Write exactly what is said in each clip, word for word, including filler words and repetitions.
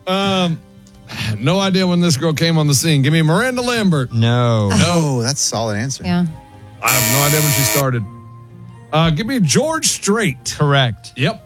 Um, no idea when this girl came on the scene. Give me Miranda Lambert. No. No, that's a solid answer. Yeah. I have no idea when she started. Uh, give me George Strait. Correct. Yep.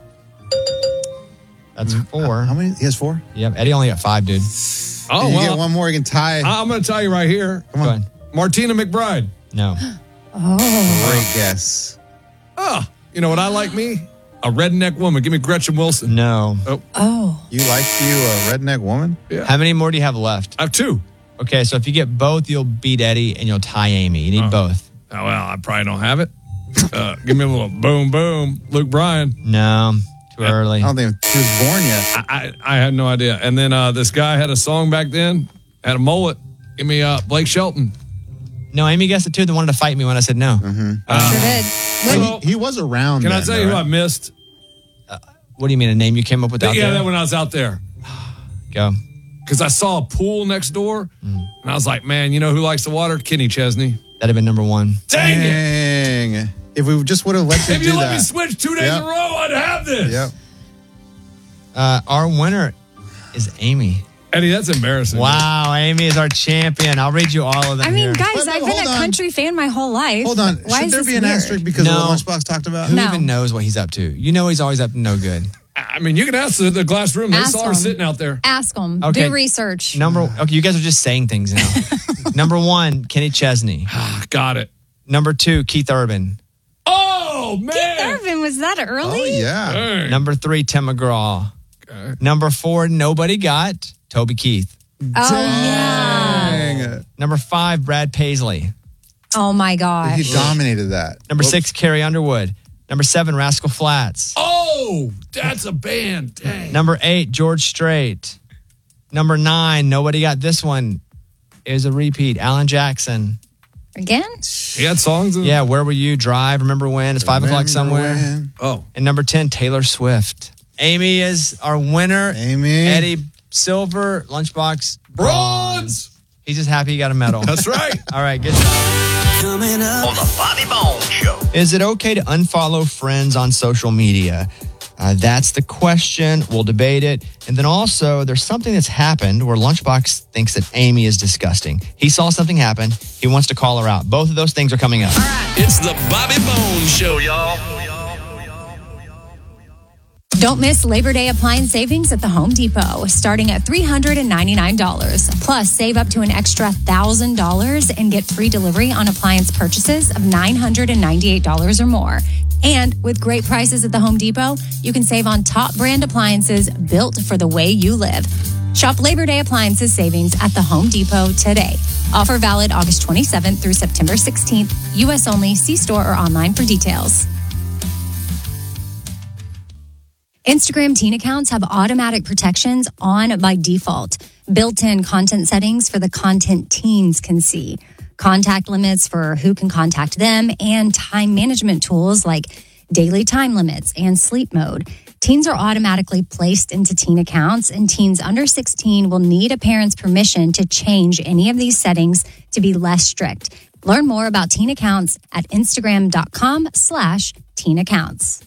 That's four. How many? He has four? Yep. Eddie only got five, dude. Oh, you well. get one more, you can tie. I'm going to tell you right here. Come on. Go ahead. Martina McBride. No. Oh. Great guess. Oh, you know what I like me? A redneck woman. Give me Gretchen Wilson. No. Oh, Oh. You like you a redneck woman? yeah. How many more do you have left? I have two. Okay, so if you get both, you'll beat Eddie and you'll tie Amy. You need Oh. both. Oh, well, I probably don't have it. Uh, give me a little boom, boom. Luke Bryan. No. Too early. I don't think she was born yet. I, I, I had no idea. And then uh, this guy had a song back then, had a mullet. Give me uh, Blake Shelton. No, Amy guessed it too. They wanted to fight me when I said no. Mm-hmm. Uh, Sure did. Hello. He, he was around. Can I then, tell you though, who I right? missed? What do you mean, a name you came up with out yeah, there? that when I was out there. Go. Because I saw a pool next door, Mm. and I was like, man, you know who likes the water? Kenny Chesney. That'd have been number one. Dang it! Dang. If we just would have let you If do you let that. me switch two days Yep. in a row, I'd have this. Yep. Uh, our winner is Amy. Eddie, that's embarrassing. Wow, Amy is our champion. I'll read you all of them I mean, here. guys, Wait, wait, I've been hold a on. country fan my whole life. Hold on. Why Should is there this be an weird? asterisk because No. of what Lunchbox talked about? Who No. even knows what he's up to? You know he's always up to no good. I mean, you can ask the, the glass room. They Ask saw her them. sitting out there. Ask them. Okay. Do research. Number okay, you guys are just saying things now. Number one, Kenny Chesney. Ah, got it. Number two, Keith Urban. Oh, man. Irvin, was that early? Oh, yeah. Dang. Number three, Tim McGraw. Okay. Number four, nobody got Toby Keith. Oh, yeah. Dang. Number five, Brad Paisley. Oh, my He gosh. dominated that. Number Whoops. six, Carrie Underwood. Number seven, Rascal Flatts. Oh, that's a band. Dang. Number eight, George Strait. Number nine, nobody got this one. Is a repeat, Alan Jackson. Again? He had songs? In Yeah, Where Were You? Drive, Remember When? It's five o'clock Remember somewhere. when? Oh. And number ten, Taylor Swift. Amy is our winner. Amy. Eddie, silver, lunchbox, Bronze. He's just happy he got a medal. That's right. All right, good job. Coming up on the Bobby Bones Show. Is it okay to unfollow friends on social media? Uh, that's the question. We'll debate it. And then also, there's something that's happened where Lunchbox thinks that Amy is disgusting. He saw something happen. He wants to call her out. Both of those things are coming up. It's the Bobby Bones Show, y'all. Don't miss Labor Day appliance savings at the Home Depot, starting at three hundred ninety-nine dollars. Plus, save up to an extra one thousand dollars and get free delivery on appliance purchases of nine hundred ninety-eight dollars or more. And with great prices at the Home Depot, you can save on top brand appliances built for the way you live. Shop Labor Day appliances savings at the Home Depot today. Offer valid August twenty-seventh through September sixteenth. U S only. See store or online for details. Instagram teen accounts have automatic protections on by default. Built-in content settings for the content teens can see. Contact limits for who can contact them, and time management tools like daily time limits and sleep mode. Teens are automatically placed into teen accounts, and teens under sixteen will need a parent's permission to change any of these settings to be less strict. Learn more about teen accounts at Instagram.com slash teen accounts.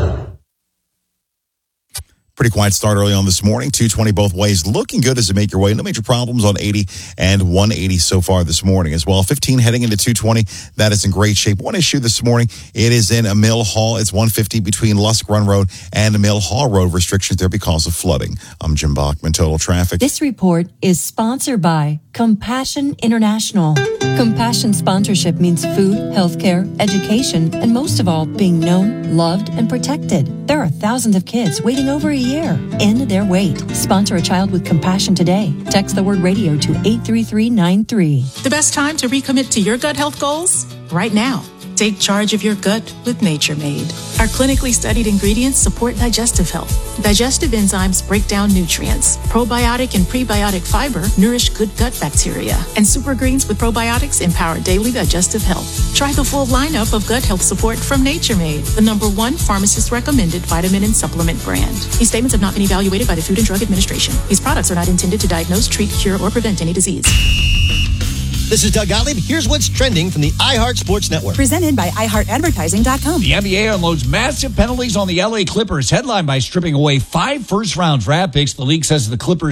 Pretty quiet start early on this morning. two twenty both ways. Looking good as you make your way. No major problems on eighty and one eighty so far this morning as well. fifteen heading into two twenty. That is in great shape. One issue this morning. It is in a Mill Hall. It's one fifty between Lusk Run Road and Mill Hall Road. Restrictions there because of flooding. I'm Jim Bachman. Total traffic. This report is sponsored by Compassion International. Compassion sponsorship means food, healthcare, education, and most of all, being known, loved, and protected. There are thousands of kids waiting over a year. End their wait. Sponsor a child with compassion today. Text the word radio to eight three three nine three. The best time to recommit to your gut health goals? Right now. Take charge of your gut with Nature Made. Our clinically studied ingredients support digestive health. Digestive enzymes break down nutrients. Probiotic and prebiotic fiber nourish good gut bacteria. And super greens with probiotics empower daily digestive health. Try the full lineup of gut health support from Nature Made, the number one pharmacist-recommended vitamin and supplement brand. These statements have not been evaluated by the Food and Drug Administration. These products are not intended to diagnose, treat, cure, or prevent any disease. This is Doug Gottlieb. Here's what's trending from the iHeart Sports Network. Presented by i heart advertising dot com. The N B A unloads massive penalties on the L A Clippers, headlined by stripping away five first-round draft picks. The league says the Clippers